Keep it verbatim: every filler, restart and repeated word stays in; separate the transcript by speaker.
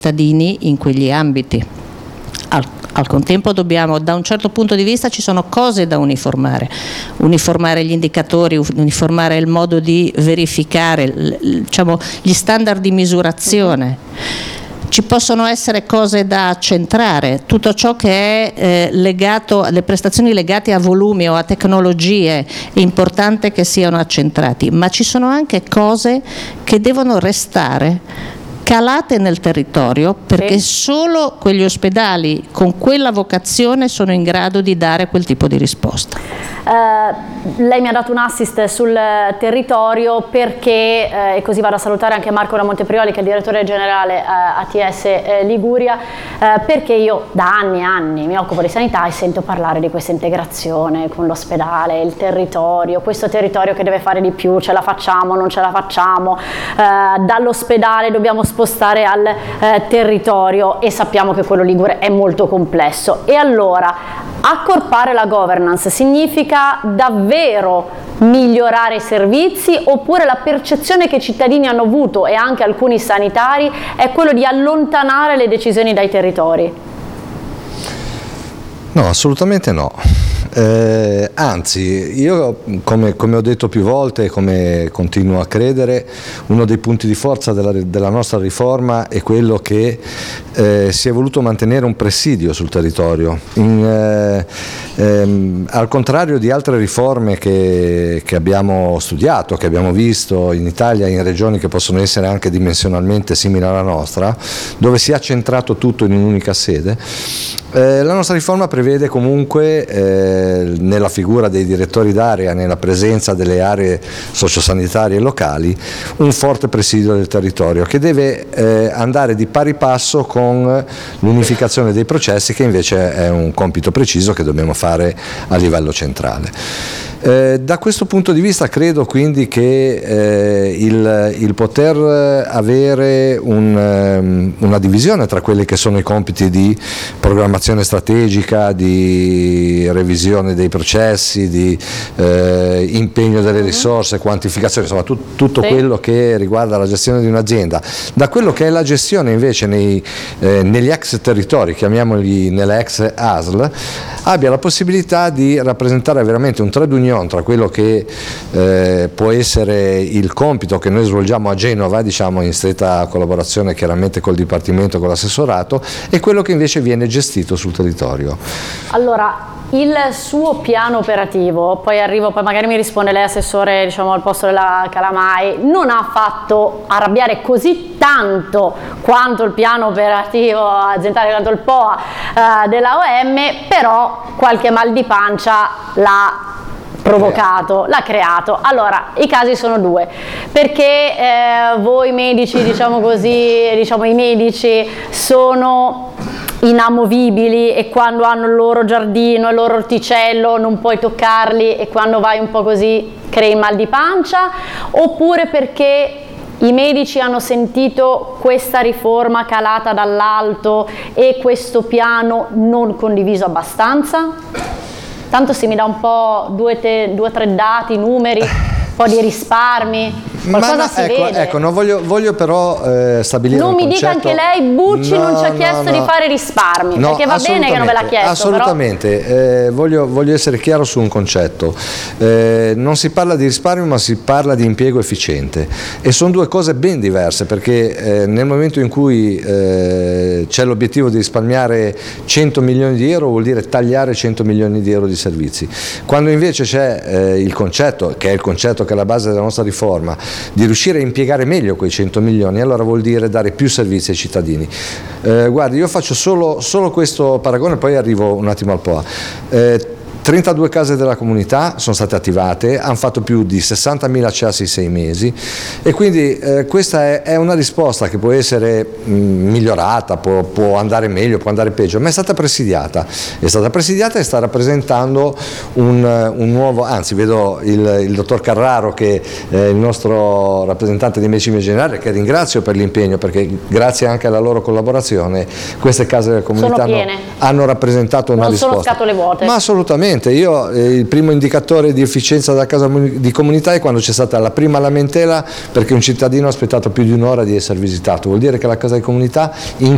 Speaker 1: cittadini in quegli ambiti. Al, al contempo dobbiamo, da un certo punto di vista ci sono cose da uniformare, uniformare gli indicatori, uniformare il modo di verificare, l, diciamo, gli standard di misurazione. Ci possono essere cose da accentrare, tutto ciò che è eh, legato, le prestazioni legate a volumi o a tecnologie è importante che siano accentrati, ma ci sono anche cose che devono restare calate nel territorio, perché sì. Solo quegli ospedali con quella vocazione sono in grado di dare quel tipo di risposta.
Speaker 2: Uh, lei mi ha dato un assist sul territorio perché, uh, e così vado a salutare anche Marco da Monteprioli che è il direttore generale uh, A T S uh, Liguria, uh, perché io da anni e anni mi occupo di sanità e sento parlare di questa integrazione con l'ospedale, il territorio, questo territorio che deve fare di più, ce la facciamo, non ce la facciamo, uh, dall'ospedale dobbiamo spostare al uh, territorio e sappiamo che quello ligure è molto complesso. E allora accorpare la governance significa davvero migliorare i servizi, oppure la percezione che i cittadini hanno avuto e anche alcuni sanitari è quello di allontanare le decisioni dai territori?
Speaker 3: No, assolutamente no. Eh, anzi, io come, come ho detto più volte e come continuo a credere, uno dei punti di forza della, della nostra riforma è quello che eh, si è voluto mantenere un presidio sul territorio. In, eh, ehm, al contrario di altre riforme che, che abbiamo studiato, che abbiamo visto in Italia, in regioni che possono essere anche dimensionalmente simili alla nostra, dove si è centrato tutto in un'unica sede, eh, la nostra riforma prevede comunque eh, nella figura dei direttori d'area, nella presenza delle aree sociosanitarie locali, un forte presidio del territorio che deve eh, andare di pari passo con l'unificazione dei processi, che invece è un compito preciso che dobbiamo fare a livello centrale. Eh, da questo punto di vista credo quindi che eh, il, il poter avere un, um, una divisione tra quelli che sono i compiti di programmazione strategica, di revisione dei processi, di eh, impegno delle risorse, quantificazione, insomma tu, tutto sì. quello che riguarda la gestione di un'azienda, da quello che è la gestione invece nei, eh, negli ex territori, chiamiamoli nelle ex A S L, abbia la possibilità di rappresentare veramente un trade union tra quello che eh, può essere il compito che noi svolgiamo a Genova, diciamo in stretta collaborazione chiaramente col Dipartimento, con l'assessorato, e quello che invece viene gestito sul territorio.
Speaker 2: Allora, il suo piano operativo, poi arrivo, poi magari mi risponde lei assessore, diciamo al posto della Calamai, non ha fatto arrabbiare così tanto quanto il piano operativo aziendale, quanto il P O A eh, della O M, però qualche mal di pancia l'ha provocato, l'ha creato. Allora, i casi sono due, perché eh, voi medici, diciamo così, diciamo i medici sono inamovibili e quando hanno il loro giardino, il loro orticello non puoi toccarli e quando vai un po' così crei mal di pancia, oppure perché i medici hanno sentito questa riforma calata dall'alto e questo piano non condiviso abbastanza? Tanto se mi dà un po' due o tre dati, numeri, un po' di risparmi, qualcosa
Speaker 3: Ma no,
Speaker 2: si
Speaker 3: ecco,
Speaker 2: vede.
Speaker 3: Ecco, non voglio, voglio però eh, stabilire
Speaker 2: non
Speaker 3: un
Speaker 2: mi
Speaker 3: concetto.
Speaker 2: dica anche lei, Bucci
Speaker 3: no,
Speaker 2: non ci ha
Speaker 3: no,
Speaker 2: chiesto
Speaker 3: no.
Speaker 2: di fare risparmi,
Speaker 3: no,
Speaker 2: perché va bene che non ve l'ha chiesto.
Speaker 3: Assolutamente, eh, voglio, voglio essere chiaro su un concetto. Eh, non si parla di risparmio, ma si parla di impiego efficiente, e sono due cose ben diverse, perché eh, nel momento in cui eh, c'è l'obiettivo di risparmiare cento milioni di euro vuol dire tagliare cento milioni di euro di servizi. Quando invece c'è eh, il concetto, che è il concetto che è la base della nostra riforma, di riuscire a impiegare meglio quei cento milioni, allora vuol dire dare più servizi ai cittadini. Eh, guardi, io faccio solo, solo questo paragone, poi arrivo un attimo al P O A. Eh, trentadue case della comunità sono state attivate, hanno fatto più di sessantamila C A S in sei mesi, e quindi eh, questa è, è una risposta che può essere mh, migliorata, può, può andare meglio, può andare peggio, ma è stata presidiata, è stata presidiata e sta rappresentando un, un nuovo, anzi vedo il, il dottor Carraro che è il nostro rappresentante di medicina generale, che ringrazio per l'impegno, perché grazie anche alla loro collaborazione queste case della comunità hanno, hanno rappresentato una
Speaker 2: non
Speaker 3: risposta.
Speaker 2: Non sono scatole vuote.
Speaker 3: Ma assolutamente. Io eh, il primo indicatore di efficienza della casa di comunità è quando c'è stata la prima lamentela perché un cittadino ha aspettato più di un'ora di essere visitato. Vuol dire che la casa di comunità in